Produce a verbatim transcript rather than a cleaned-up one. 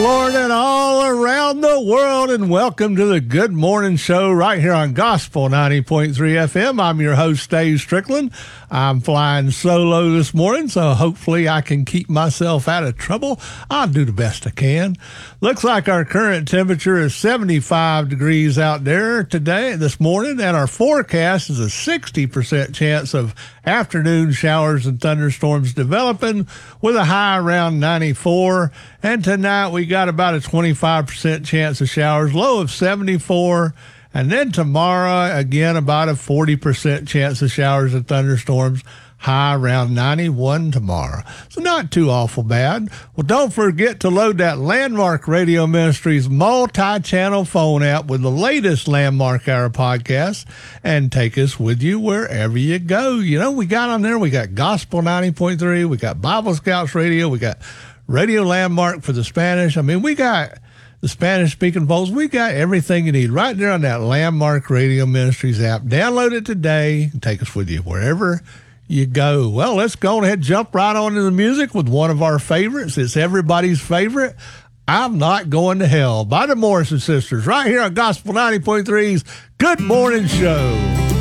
Lord, and all around the world, and welcome to the Good Morning Show right here on Gospel ninety point three F M. I'm your host, Dave Strickland. I'm flying solo this morning, so hopefully I can keep myself out of trouble. I'll do the best I can. Looks like our current temperature is seventy-five degrees out there today, this morning, and our forecast is a sixty percent chance of afternoon showers and thunderstorms developing with a high around ninety-four. And tonight we got about a twenty-five percent chance of showers, low of seventy-four. And then tomorrow, again, about a forty percent chance of showers and thunderstorms, high around ninety-one tomorrow. So not too awful bad. Well, don't forget to load that Landmark Radio Ministries multi-channel phone app with the latest Landmark Hour podcast and take us with you wherever you go. You know, we got on there, we got Gospel ninety point three, we got Bible Scouts Radio, we got Radio Landmark for the Spanish. I mean, we got the Spanish-speaking folks. We got everything you need right there on that Landmark Radio Ministries app. Download it today and take us with you wherever you go. Well, let's go ahead and jump right on to the music with one of our favorites. It's everybody's favorite, I'm Not Going to Hell, by the Morrison Sisters, right here on Gospel ninety point three's Good Morning Show.